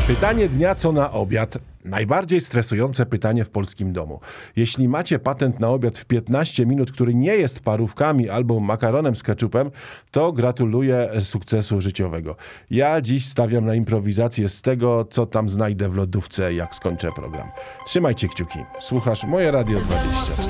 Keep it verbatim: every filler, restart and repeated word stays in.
Pytanie dnia, co na obiad? Najbardziej stresujące pytanie w polskim domu. Jeśli macie patent na obiad w piętnaście minut, który nie jest parówkami albo makaronem z keczupem, to gratuluję sukcesu życiowego. Ja dziś stawiam na improwizację z tego, co tam znajdę w lodówce, jak skończę program. Trzymajcie kciuki. Słuchasz Moje Radio dwadzieścia.